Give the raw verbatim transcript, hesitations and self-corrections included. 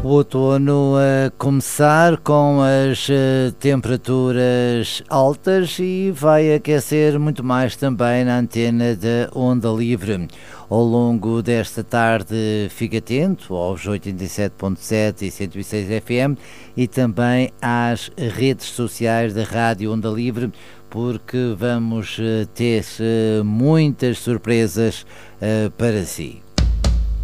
O outono a começar com as eh, temperaturas altas e vai aquecer muito mais também na antena da Onda Livre. Ao longo desta tarde fique atento aos oitenta e sete ponto sete e cento e seis F M e também às redes sociais da Rádio Onda Livre, porque vamos eh, ter eh, muitas surpresas eh, para si.